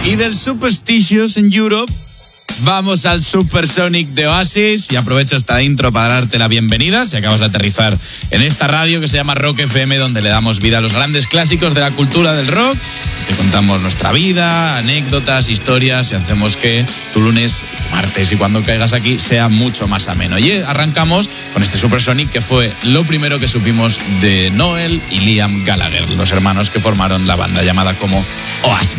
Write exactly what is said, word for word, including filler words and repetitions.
Y del Superstitious en Europe vamos al Supersonic de Oasis, y aprovecho esta intro para darte la bienvenida si acabas de aterrizar en esta radio que se llama Rock F M, donde le damos vida a los grandes clásicos de la cultura del rock. Te contamos nuestra vida, anécdotas, historias, y hacemos que tu lunes, martes y cuando caigas aquí sea mucho más ameno. Y arrancamos con este Supersonic, que fue lo primero que supimos de Noel y Liam Gallagher, los hermanos que formaron la banda llamada como Oasis.